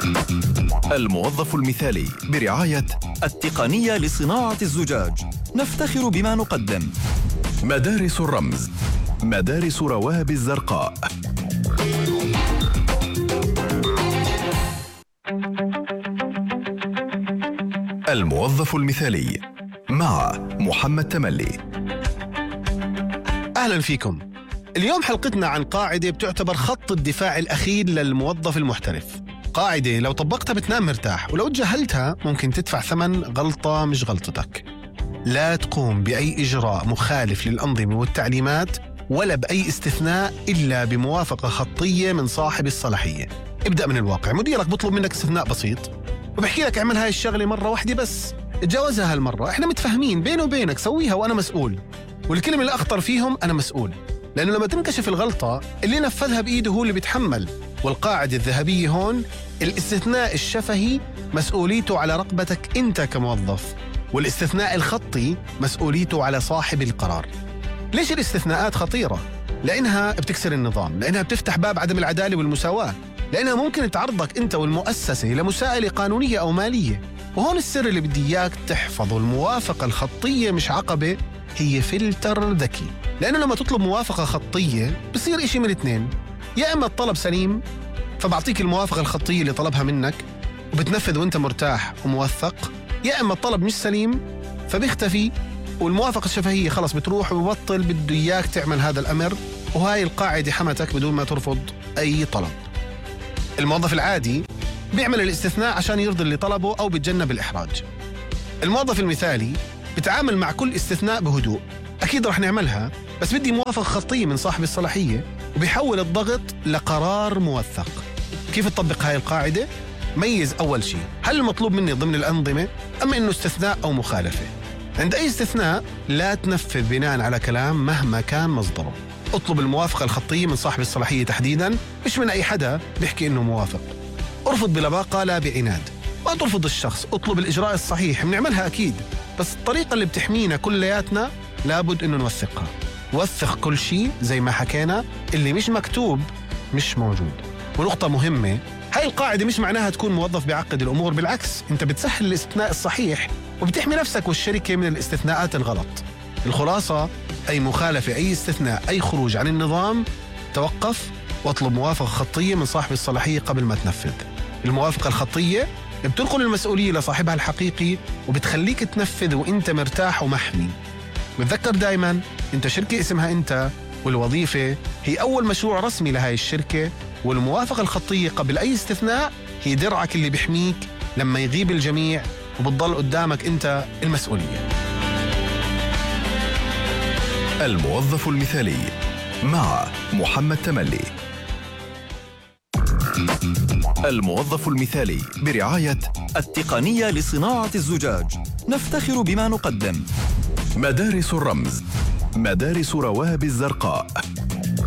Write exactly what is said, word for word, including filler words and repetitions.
الموظف المثالي برعاية التقنية لصناعة الزجاج. نفتخر بما نقدم. مدارس الرمز، مدارس رواب الزرقاء. الموظف المثالي مع محمد تملي. أهلا فيكم. اليوم حلقتنا عن قاعدة بتعتبر خط الدفاع الأخير للموظف المحترف. قاعدة لو طبقتها بتنام مرتاح، ولو تجاهلتها ممكن تدفع ثمن غلطة مش غلطتك. لا تقوم بأي إجراء مخالف للأنظمة والتعليمات ولا بأي استثناء إلا بموافقة خطية من صاحب الصلاحية. ابدأ من الواقع. مديرك بطلب منك استثناء بسيط وبحكي لك اعمل هاي الشغلة مرة واحدة بس، اتجاوزها هالمرة، احنا متفاهمين بيني وبينك، سويها وأنا مسؤول. والكلمة اللي أخطر فيهم أنا مسؤول، لأنه لما تنكشف الغلطة اللي نفذها بإيده هو اللي بيتحمل. والقاعدة الذهبية هون: الاستثناء الشفهي مسؤوليته على رقبتك أنت كموظف، والاستثناء الخطي مسؤوليته على صاحب القرار. ليش الاستثناءات خطيرة؟ لأنها بتكسر النظام، لأنها بتفتح باب عدم العدالة والمساواة، لأنها ممكن تعرضك أنت والمؤسسة لمساءلة قانونية أو مالية. وهون السر اللي بدي إياك تحفظه: الموافقة الخطية مش عقبة، هي فلتر ذكي. لأنه لما تطلب موافقة خطية بصير إشي من اثنين: يا إما الطلب سليم فبعطيك الموافقة الخطية اللي طلبها منك وبتنفذ وانت مرتاح وموثق، يا إما الطلب مش سليم فبيختفي والموافقة الشفهية خلص بتروح وببطل بده إياك تعمل هذا الأمر. وهاي القاعدة حمتك بدون ما ترفض أي طلب. الموظف العادي بيعمل الاستثناء عشان يرضي اللي طلبه أو بيتجنب الإحراج. الموظف المثالي بتعامل مع كل استثناء بهدوء: أكيد رح نعملها بس بدي موافقة خطية من صاحب الصلاحية، وبيحول الضغط لقرار موثق. كيف تطبق هاي القاعدة؟ ميز أول شيء: هل المطلوب مني ضمن الأنظمة أم إنه استثناء أو مخالفة؟ عند أي استثناء لا تنفذ بناء على كلام مهما كان مصدره. اطلب الموافقة الخطية من صاحب الصلاحية تحديداً، مش من أي حدا بيحكي إنه موافق. ارفض بلباقة لا بعناد. ما ترفض الشخص، اطلب الإجراء الصحيح. بنعملها أكيد، بس الطريقة اللي بتحمينا كلياتنا لابد إنه نوثقها. وثق كل شيء زي ما حكينا، اللي مش مكتوب مش موجود. ونقطة مهمة: هاي القاعدة مش معناها تكون موظف بيعقد الأمور، بالعكس، أنت بتسهل الاستثناء الصحيح وبتحمي نفسك والشركة من الاستثناءات الغلط. الخلاصة: أي مخالفة، أي استثناء، أي خروج عن النظام، توقف واطلب موافقة خطية من صاحب الصلاحية قبل ما تنفذ. الموافقة الخطية بتنقل المسؤولية لصاحبها الحقيقي وبتخليك تنفذ وإنت مرتاح ومحمي. بتذكر دايماً أنت شركة اسمها أنت، والوظيفة هي أول مشروع رسمي لهاي الشركة، والموافقة الخطية قبل أي استثناء هي درعك اللي بيحميك لما يغيب الجميع وبتضل قدامك أنت المسؤولية. الموظف المثالي مع محمد تملي. الموظف المثالي برعاية التقنية لصناعة الزجاج. نفتخر بما نقدم. مدارس الرمز، مدارس رواب الزرقاء.